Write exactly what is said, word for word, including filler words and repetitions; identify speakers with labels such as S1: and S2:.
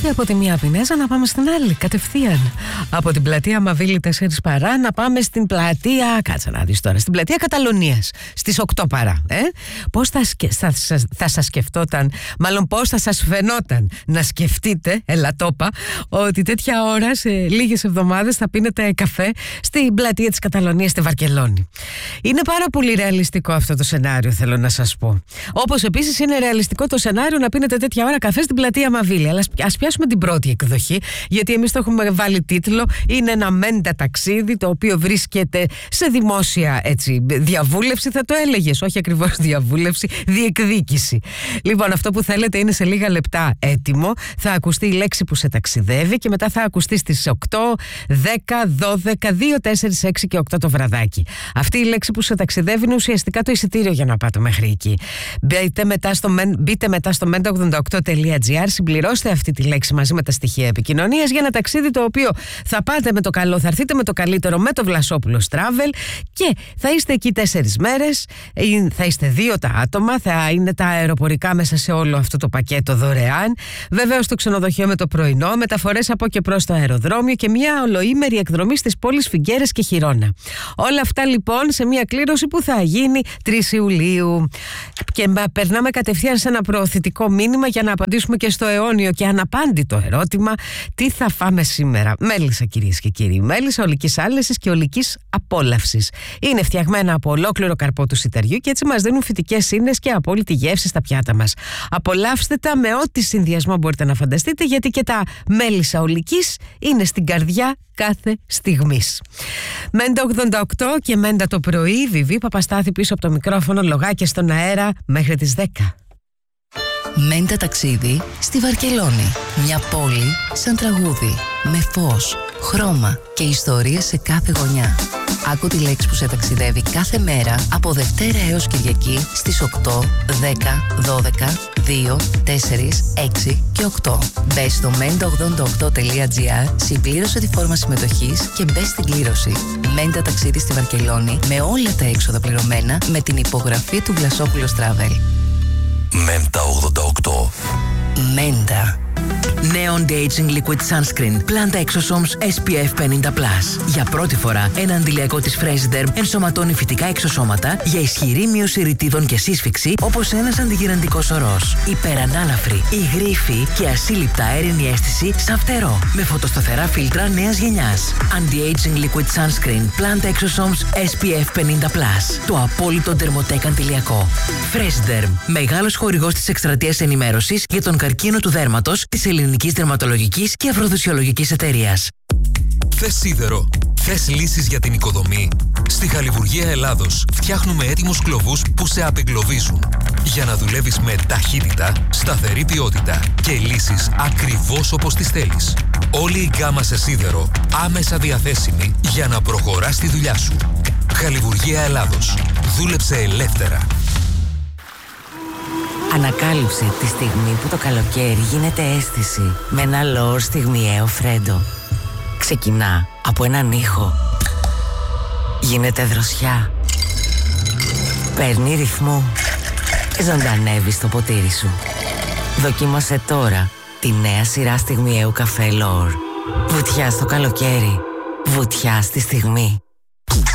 S1: Και από τη μία Πινέζα να πάμε στην άλλη, κατευθείαν. Από την πλατεία Μαβίλη τέσσερις παρά να πάμε στην πλατεία. Κάτσε να δεις τώρα. Στην πλατεία Καταλωνίας. Στις οκτώ παρά. Ε? Πώς θα, σκε... θα, θα σας σκεφτόταν, μάλλον πώς θα σας φαινόταν να σκεφτείτε, ελατόπα, ότι τέτοια ώρα σε λίγες εβδομάδες θα πίνετε καφέ στην πλατεία της Καταλωνίας στη Βαρκελόνη. Είναι πάρα πολύ ρεαλιστικό αυτό το σενάριο, θέλω να σας πω. Όπως επίσης είναι ρεαλιστικό το σενάριο να πίνετε τέτοια ώρα καφέ στην πλατεία Μαβίλη. Αλλά ας πιάσουμε την πρώτη εκδοχή, γιατί εμείς το έχουμε βάλει τίτλο. Είναι ένα μέντα ταξίδι, το οποίο βρίσκεται σε δημόσια έτσι, διαβούλευση, θα το έλεγες. Όχι ακριβώς διαβούλευση, διεκδίκηση. Λοιπόν, αυτό που θέλετε είναι σε λίγα λεπτά έτοιμο. Θα ακουστεί η λέξη που σε ταξιδεύει και μετά θα ακουστεί στις οκτώ, δέκα, δώδεκα, δύο, τέσσερα, έξι και οκτώ το βραδάκι. Αυτή η λέξη που σε ταξιδεύει είναι ουσιαστικά το εισιτήριο για να πάτε μέχρι εκεί. Μπείτε μετά στο, μπείτε μετά στο μέντα ογδόντα οκτώ τελεία τζι άρ, συμπληρώστε αυτή τη λέξη μαζί με τα στοιχεία επικοινωνίας για ένα ταξίδι το οποίο θα πάτε με το καλό, θα έρθετε με το καλύτερο, με το Βλασόπουλος Travel και θα είστε εκεί τέσσερις μέρες, θα είστε δύο τα άτομα, θα είναι τα αεροπορικά μέσα σε όλο αυτό το πακέτο δωρεάν, βεβαίως το ξενοδοχείο με το πρωινό, μεταφορές από και προς το αεροδρόμιο και μια ολοήμερη εκδρομή στις πόλεις Φιγκέρες και Χιρόνα. Όλα αυτά λοιπόν σε μια κλήρωση που θα γίνει τρεις Ιουλίου. Και περνάμε κατευθείαν σε ένα προωθητικό μήνυμα για να απαντήσουμε και στο αιώνιο και αναπάντητο ερώτημα: τι θα φάμε σήμερα? Μέλισσα, κυρίες και κύριοι. Μέλισσα ολικής άλεσης και ολικής απόλαυσης. Είναι φτιαγμένα από ολόκληρο καρπό του σιταριού και έτσι μας δίνουν φυτικές ίνες και απόλυτη γεύση στα πιάτα μας. Απολαύστε τα με ό,τι συνδυασμό μπορείτε να φανταστείτε, γιατί και τα μέλισσα ολικής είναι στην καρδιά κάθε στιγμής. Μέντα ογδόντα οκτώ και Μέντα το πρωί. Βιβί Παπαστάθη πίσω από το μικρόφωνο, λογάκια στον αέρα μέχρι τις δέκα.
S2: Μέντα ταξίδι στη Βαρκελόνη. Μια πόλη σαν τραγούδι, με φως, χρώμα και ιστορίες σε κάθε γωνιά. Άκου τη λέξη που σε ταξιδεύει κάθε μέρα από Δευτέρα έως Κυριακή στις οκτώ, δέκα, δώδεκα, δύο, τέσσερα, έξι και οκτώ. Μπες στο μέντα ογδόντα οκτώ τελεία τζι άρ, συμπλήρωσε τη φόρμα συμμετοχής και μπες στην κλήρωση. Μέντα ταξίδι στη Βαρκελόνη με όλα τα έξοδα πληρωμένα με την υπογραφή του Βλασόπουλος Travel.
S3: Μέντα ογδόντα οκτώ.
S2: Μέντα. Νέο Anti-Aging Liquid Sunscreen Planta Exosomes ες πι εφ πενήντα πλας. Για πρώτη φορά, ένα αντιλιακό της Fresiderm ενσωματώνει φυτικά εξωσώματα για ισχυρή μείωση ρητίδων και σύσφυξη, όπως ένας αντιγυραντικός ορός. Υπερανάλαφρη, υγρήφη και ασύλληπτα αέρινη αίσθηση σαν φτερό. Με φωτοσταθερά φίλτρα νέας γενιάς. Anti-Aging Liquid Sunscreen Planta Exosomes ες πι εφ πενήντα πλας. Το απόλυτο ντερμοτέκ αντιλιακό. Fresiderm, μεγάλος χορηγός της εκστρατείας ενημέρωσης για τον καρκίνο του δέρματος της Ελληνικής Δερματολογικής και Αφροδισιολογικής Εταιρείας.
S3: Θες σίδερο? Θες λύσεις για την οικοδομή? Στη Χαλιβουργία Ελλάδος φτιάχνουμε έτοιμους κλωβούς που σε απεγκλωβίζουν για να δουλεύεις με ταχύτητα, σταθερή ποιότητα και λύσεις ακριβώς όπως τις θέλεις. Όλη η γκάμα σε σίδερο άμεσα διαθέσιμη για να προχωράς τη δουλειά σου. Χαλιβουργία Ελλάδος. Δούλεψε ελεύθερα.
S4: Ανακάλυψε τη στιγμή που το καλοκαίρι γίνεται αίσθηση με ένα λόρ στιγμιαίο φρέντο. Ξεκινά από έναν ήχο. Γίνεται δροσιά. Παίρνει ρυθμό. Ζωντανεύει στο ποτήρι σου. Δοκίμασε τώρα τη νέα σειρά στιγμιαίου καφέ Λόρ. Βουτιά στο καλοκαίρι. Βουτιά στη στιγμή.